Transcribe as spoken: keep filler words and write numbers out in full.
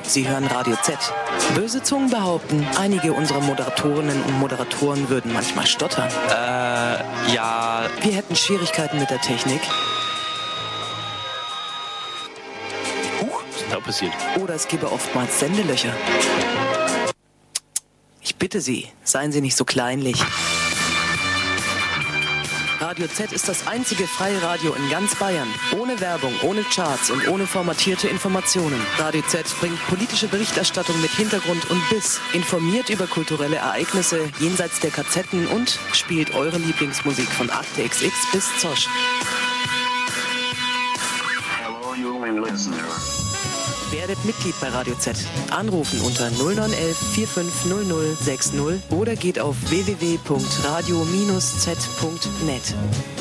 Sie hören Radio Z. Böse Zungen behaupten, einige unserer Moderatorinnen und Moderatoren würden manchmal stottern. Äh, ja... Wir hätten Schwierigkeiten mit der Technik. Huch, was ist denn da passiert? Oder es gäbe oftmals Sendelöcher. Ich bitte Sie, seien Sie nicht so kleinlich. Radio Z ist das einzige freie Radio in ganz Bayern. Ohne Werbung, ohne Charts und ohne formatierte Informationen. Radio Z bringt politische Berichterstattung mit Hintergrund und Biss, informiert über kulturelle Ereignisse jenseits der Kazetten und spielt eure Lieblingsmusik von Akte X X bis Zosch. Hello, human listener. Werdet Mitglied bei Radio Z. Anrufen unter null neun eins vier fünf null null sechs null oder geht auf w w w punkt radio Bindestrich z punkt net.